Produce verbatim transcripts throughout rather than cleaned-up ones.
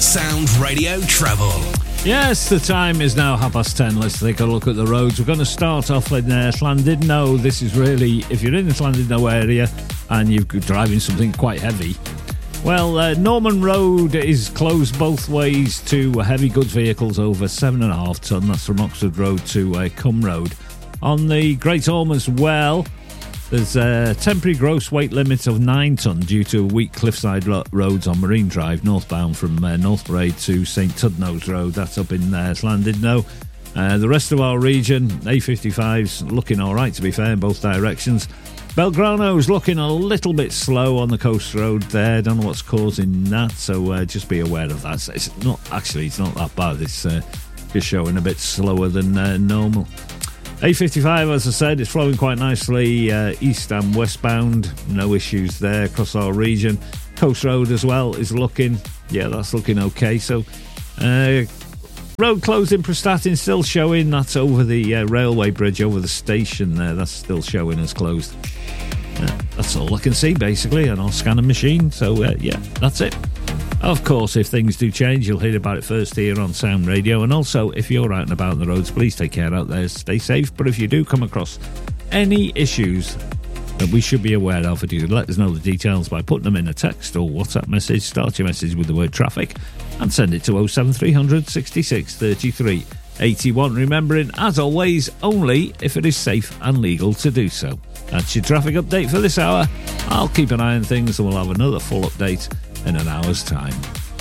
Sound Radio Travel. Yes, the time is now half past ten. Let's take a look at the roads. We're going to start off in uh, Llandudno. This is really, if you're in the Llandudno area and you're driving something quite heavy, well, uh, Norman Road is closed both ways to heavy goods vehicles over seven and a half tonne. That's from Oxford Road to uh, Cum Road. On the Great Orme as well, there's a temporary gross weight limit of nine tonne due to weak cliffside ro- roads on Marine Drive, northbound from uh, North Parade to St Tudnose Road. That's up in uh, Llandudno. Uh, the rest of our region, A fifty-five's looking all right, to be fair, in both directions. Belgrano's looking a little bit slow on the coast road there. Don't know what's causing that, so uh, just be aware of that. It's not actually, it's not that bad. It's uh, just showing a bit slower than uh, normal. A fifty-five, as I said, is flowing quite nicely uh, east and westbound. No issues there across our region. Coast Road as well is looking, yeah, that's looking okay. So, uh, road closed in Prestatyn still showing. That's over the uh, railway bridge over the station there. That's still showing as closed. Uh, that's all I can see, basically, on our scanner machine. So, uh, yeah, that's it. Of course, if things do change, you'll hear about it first here on Sound Radio. And also, if you're out and about on the roads, please take care out there. Stay safe. But if you do come across any issues that we should be aware of, you can let us know the details by putting them in a text or WhatsApp message. Start your message with the word traffic and send it to oh seven three hundred sixty-six thirty-three eighty-one. Remembering, as always, only if it is safe and legal to do so. That's your traffic update for this hour. I'll keep an eye on things and we'll have another full update in an hour's time.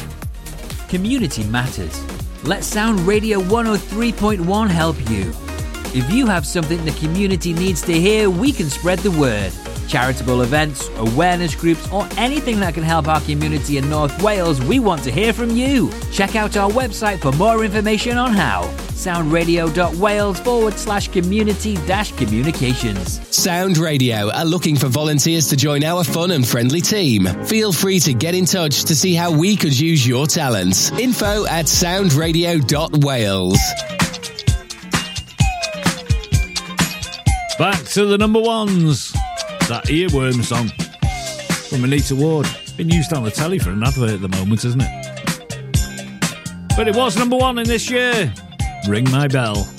Community matters. Let Sound Radio one oh three point one help you. If you have something the community needs to hear, we can spread the word. Charitable events, awareness groups, or anything that can help our community in North Wales, we want to hear from you. Check out our website for more information on how. soundradio.wales forward slash community dash communications. Sound Radio are looking for volunteers to join our fun and friendly team. Feel free to get in touch to see how we could use your talents. Info at soundradio.wales. Back to the number ones. That earworm song from Anita Ward. Been used on the telly for an advert at the moment, isn't it? But it was number one in this year. Ring My Bell.